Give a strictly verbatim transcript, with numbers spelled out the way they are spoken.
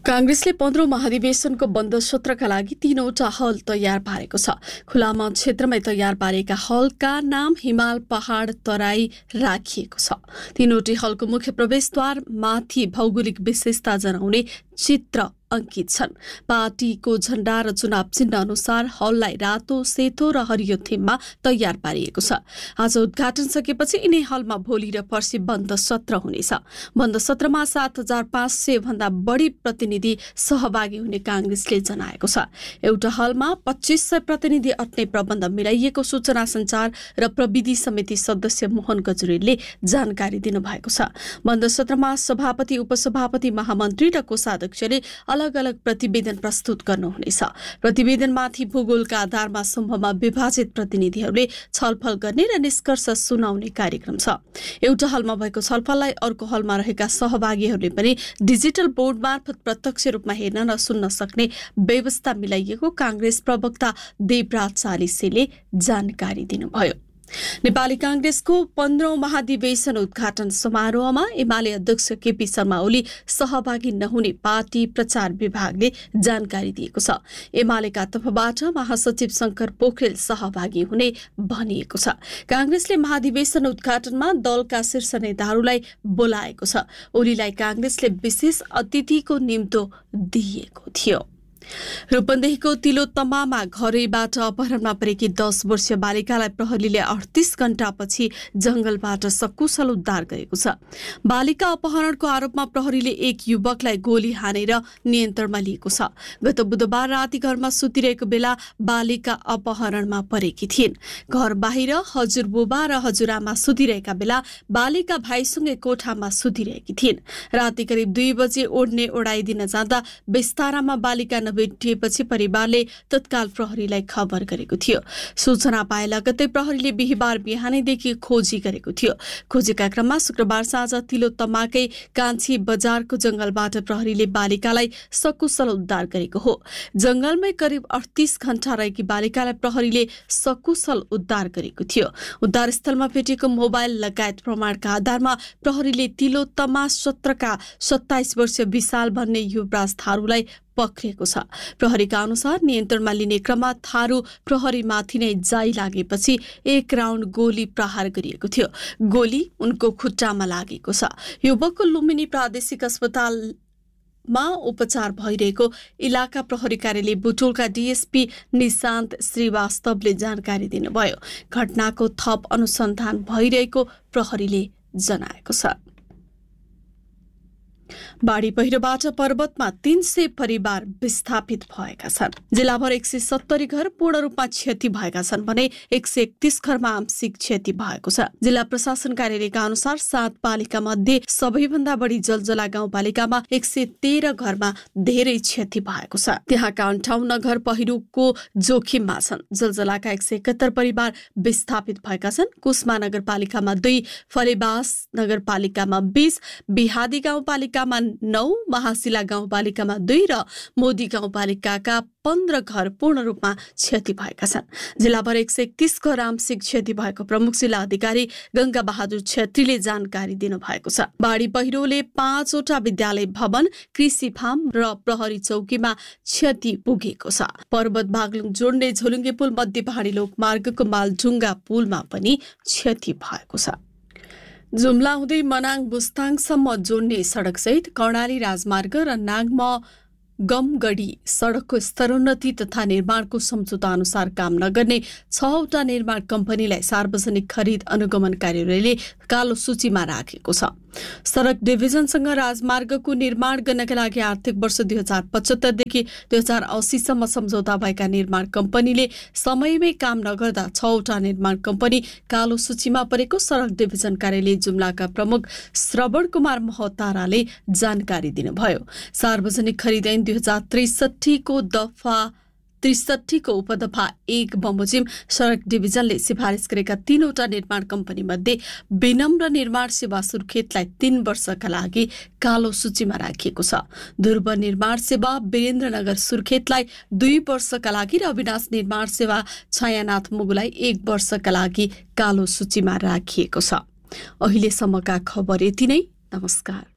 कांग्रेसले पन्ध्रौं महाधिवेशनको बन्द सत्रका लागि तीनवटा हल तयार पारेको छ। खुलामा क्षेत्रमै तयार पारेका हलका नाम हिमाल, पहाड, तराई राखिएको छ। तीनवटै हलको मुख्य प्रवेशद्वार माथि भौगोलिक विशेषता जनाउने चित्र अंकित छन्। पार्टीको झण्डा र चुनाव चिन्ह अनुसार हललाई रातो, सेतो र हरियो थीममा तयार पारिएको छ। आज उद्घाटन सकेपछि यिनै हलमा भोलि र पर्सि बन्द सत्र हुनेछ। बन्द सत्रमा सात हजार पाँच सय भन्दा बढी प्रतिनिधि सहभागी हुने कांग्रेसले जनाएको छ। एउटा हलमा पच्चीस सय प्रतिनिधि अट्ने प्रबन्ध मिलाइएको सूचना संचार र प्रविधि समिति सदस्य मोहन गजुरेलले जानकारी दिनुभएको छ। बन्द सत्रमा सभापति, उपसभापति, महामन्त्री र कोषाध्यक्षले अलग अलग प्रतिवेदन प्रस्तुत गर्नुहुनेछ। प्रतिवेदनमाथि भूगोलका आधारमा समूहमा विभाजित प्रतिनिधिहरूले छलफल गर्ने र निष्कर्ष सुनाउने कार्यक्रम छ। एउटा हलमा भएको छलफललाई अर्को हलमा रहेका सहभागीहरूले पनि डिजिटल बोर्ड मार्फत प्रत्यक्ष रूपमा हेर्न र सुन्न सक्ने व्यवस्था मिलाइएको कांग्रेस प्रवक्ता देवराज चालिसेले जानकारी दिनुभयो। नेपाली कांग्रेसको पन्ध्रौं महाधिवेशन उद्घाटन समारोहमा एमाले अध्यक्ष केपी शर्मा ओली सहभागी नहुने पार्टी प्रचार विभागले जानकारी दिएको छ। एमालेका तर्फबाट महासचिव शंकर पोखरेल सहभागी हुने भनिएको छ। कांग्रेसले महाधिवेशन उद्घाटनमा दलका शीर्ष नेताहरूलाई बोलाएको छ। ओलीलाई कांग्रेसले विशेष अतिथिको निम्तो दिएको थियो। रूपन्देहीको तिलोत्तमामा घरैबाट अपहरणमा परेकी दस वर्षीय बालिकालाई प्रहरीले अडतीस घण्टापछि जंगलबाट सकुशल उद्धार गरेको छ। बालिका अपहरणको आरोपमा प्रहरीले एक युवकलाई गोली हानेर नियन्त्रणमा लिएको छ। गत बुधबार राति घरमा सुतिरहेको बेला बालिका अपहरणमा परेकी थिइन्। घर बाहिर हजुरबुबा र हजुरआमा सुतिरहेका बेला बालिका भाइसँगै कोठामा सुतिरहेकी थिइन्। राति करिब दुई बजे ओढ्ने ओढाइदिन जाँदा बिस्तारामा बालिका भेटिएपछि परिवारले तत्काल प्रहरीलाई खबर गरेको थियो। सूचना पाए लगत्तै प्रहरीले बिहीबार बिहानैदेखि खोजी गरेको थियो। खोजीका क्रममा शुक्रबार साँझ तिलोत्तमाकै कान्छी बजारको जंगलबाट प्रहरीले बालिकालाई सकुशल उद्धार गरेको हो। जंगलमै करिब अडतीस घण्टा रहेकी बालिकालाई प्रहरीले सकुशल उद्धार गरेको थियो। उद्धार स्थलमा भेटिएको मोबाइल लगायत प्रमाणका आधारमा प्रहरीले तिलोत्तमा सत्रका सत्ताइस वर्षीय विशाल भन्ने युवराज थारूलाई पक्रिएको छ। प्रहरीका अनुसार नियन्त्रणमा लिने क्रममा थारू प्रहरीमाथि नै जाई लागेपछि एक राउन्ड गोली प्रहार गरिएको थियो। गोली उनको खुट्टामा लागेको छ। युवकको लुम्बिनी प्रादेशिक अस्पतालमा उपचार भइरहेको इलाका प्रहरी कार्यालय बुटोलका डीएसपी निशान्त श्रीवास्तवले जानकारी दिनुभयो। घटनाको थप अनुसन्धान भइरहेको प्रहरीले जनाएको छ। बाढी पहिरोबाट पर्वतमा तीन सय परिवार विस्थापित भएका छन्। जिल्लाभर एक सय सत्तरी घर पूर्ण रूपमा क्षति भएका छन् भने एक सय एकतीस घरमा आंशिक क्षति भएको छ। जिल्ला प्रशासन कार्यालयका अनुसार सात पालिका मध्ये सबैभन्दा बढी जलजला गाउँपालिकामा एक सय तेह्र घरमा धेरै क्षति भएको छ। त्यहाँका अन्ठाउन्न घर पहिरोको जोखिममा छन्। जलजलाका एक सय एकहत्तर परिवार विस्थापित भएका छन्। कुस्मा नगरपालिकामा दुई, फलेबास नगरपालिकामा बीस, बिहादी गाउँपालिकामा नौ, महाशिला गाउँपालिकामा दुई र मोदी गाउँपालिकाका पन्ध्र घर पूर्ण रूपमा क्षति भएका छन्। जिल्लाभर एक सय एकतीस घर आंशिक क्षति भएको प्रमुख जिल्ला अधिकारी गंगा बहादुर छेत्रीले जानकारी दिनुभएको छ। बाढी पहिरोले पाँचवटा विद्यालय भवन, कृषि फार्म र प्रहरी चौकीमा क्षति पुगेको छ। पर्वत बागलुङ जोड्ने झोलुङ्गे पुल मध्य पहाडी लोकमार्गको मालढुङ्गा पुलमा पनि क्षति भएको छ। जुम्ला हुँदै मनाङ बुस्ताङसम्म जोड्ने सड़कसहित कर्णाली राजमार्ग र नागम गमगढी सड़कको स्तरोन्नति तथा निर्माणको सम्झौता अनुसार काम नगर्ने छवटा निर्माण कम्पनीलाई सार्वजनिक खरिद अनुगमन कार्यालयले कालो सूचीमा राखेको छ। सड़क डिभिजनसँग राजमार्गको निर्माण गर्नका लागि आर्थिक वर्ष दुई हजार पचहत्तरदेखि दुई हजार अस्सीसम्म सम्झौता भएका निर्माण कम्पनीले समयमै काम नगर्दा छवटा निर्माण कम्पनी कालो सूचीमा परेको सड़क डिभिजन कार्यालय जुम्लाका प्रमुख श्रवण कुमार महताराले जानकारी दिनुभयो। सार्वजनिक खरिद ऐन दुई हजार त्रिसठीको दफा त्रिसठीको उपदफा एक बमोजिम सड़क डिभिजनले सिफारिस गरेका तीनवटा निर्माण कम्पनी मध्ये विनम्र निर्माण सेवा सुर्खेतलाई तीन वर्षका लागि कालो सूचीमा राखिएको छ। ध्रुव निर्माण सेवा वीरेन्द्रनगर सुर्खेतलाई दुई वर्षका लागि र अविनाश निर्माण सेवा छायानाथ मुगुलाई एक वर्षका लागि कालो सूचीमा राखिएको छ। अहिलेसम्मका खबर यति नै। नमस्कार।